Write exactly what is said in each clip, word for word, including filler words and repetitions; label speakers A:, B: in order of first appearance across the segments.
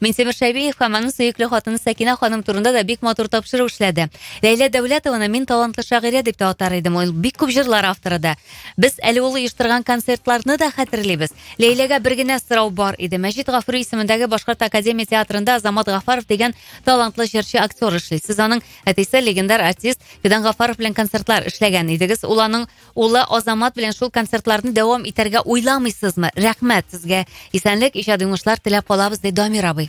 A: Минтимер Шәйбиев һәм аның сөекле хатыны Сәкинә ханым турында да бик матур тапшыру эшләде. Ләйлә Дәүләтованы мин талантлы шагыйрә дип тә атар идем. Ул бик күп җырлар авторы да. Без әле ул оештырган концертларны да хәтерлибез. Ләйләгә бер генә сорау бар иде. Мәҗит Гафури исемендәге Башкорт академия театрында Азамат Гафаров дигән талантлы җырчы актер эшли. Сез аның әтисе легендар артист Фидан Гафаров белән концертлар эшләгән идегез. Ул аның улы Азамат белән шул концертларны дәвам итәргә уйламыйсызмы? Рәхмәт сезгә. Исәнлек, иҗади уңышлар теләп калабыз, ди Дамир абый.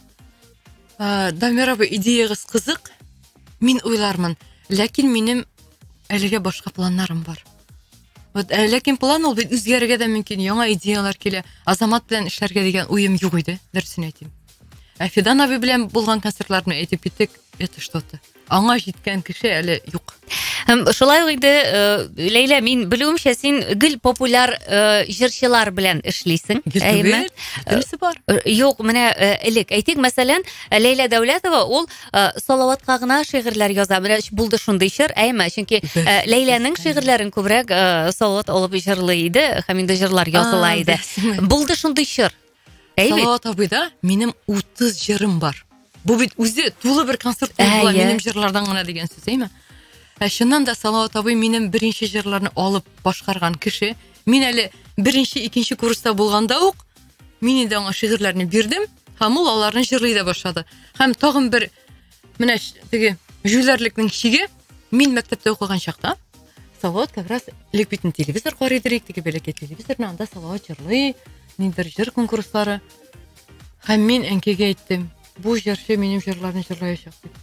B: Дамир абый, идеягыз кызык. Мин уйлармын, ләкин минем әлегә башка планнарым бар. Вот, ләкин план ул бит үзгәрергә дә мөмкин, яңа идеялар килә. Азамат белән эшләргә дигән уем юк иде, дөресен әйтим. Фидан абый белән булган концертларны әйтеп биттек, это что-то. Аңа җиткән кеше әле юк.
A: Шулай ук инде, Ләйлә, мин белүемчә син гел популяр җырчылар белән эшлисең.
B: Әйме? Нәрсә бар?
A: Юк, менә элек әйтик, мәсәлән, Ләйлә Дәүләтова ул салаватка гына шигырьләр яза. Булды шундый чор, әйме? Чөнки Ләйләнең шигырьләрен күбрәк салават алып җырлый иде, һәм инде җырлар языла иде. Булды шундый чор.
B: Салават абыйда минем утыз җырым бар. Бу бит үзе тулы бер концерт була минем җырлардан гына дигән сүз, әйме? Шуннан да Салават абый минем беренче җырларны алып башкарган кеше. Мин әле беренче, икенче курста булганда ук мин инде аңа шигырьләрне бирдем, һәм ул аларны җырлый да башлады. Һәм тагын бер менә теге жүләрлекнең чиге, мин мәктәптә укыган чакта Салават как раз элек бит телевизор карыйдыр, теге бәләкәй телевизорны, анда Салават җырлый, ниндер җыр конкурслары. Һәм мин әнкәгә әйттем, бу җырчы минем җырларны җырлаячак дип.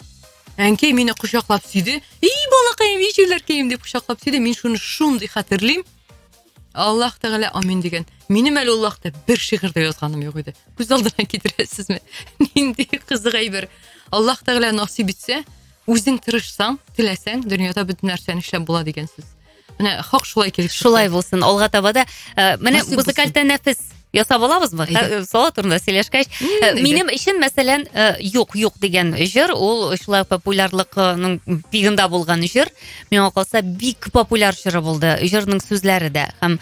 B: Әнкәй мине кочаклап сөйде. И балакаем, җүләркәем дип кочаклап сөйде. Мин шуны шундый хәтерлим. Аллаһ Тәгалә амин дигән. Минем әле Аллаһта бер шигырь дә язганым юк иде. Күз алдына китерәсезме? Нинди кызык әйбер. Аллаһ Тәгалә насыйп итсә, үзең тырышсаң, теләсәң, дөньяда бөтен нәрсәне эшләп була дигән сүз. Менә хак шулай килеп.
A: Шулай булсын. Алга таба да менә музыкаль тәнәфес ясап алабызмы? Салават турында сөйләшкәч, минем өчен мәсәлән юк, юк дигән җыр, ул шулай популярлыкның пигында булган җыр. Миңа калса бик популяр җыры булды. Җырның сүзләре дә һәм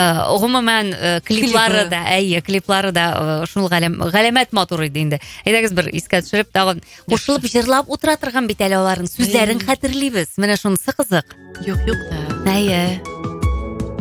A: гомумән клиплары да, әйе, клиплары да шул галәмәт матур иде инде. Әйдәгез бер искә төшереп, тагын кушылып җырлап утыра торган бит әле аларның сүзләрен хәтерлибез. Менә шунысы кызык.
B: Юк, юк та.
A: Әйе.